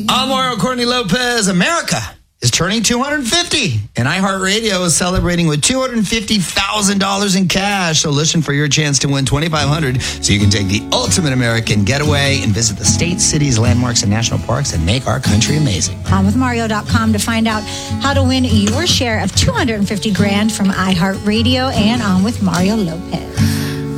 I'm Mario Courtney Lopez. America is turning 250, and iHeartRadio is celebrating with $250,000 in cash. So listen for your chance to win $2,500 so you can take the ultimate American getaway and visit the states, cities, landmarks, and national parks and make our country amazing. OnWithMario.com to find out how to win your share of $250,000 from iHeartRadio and On with Mario Lopez.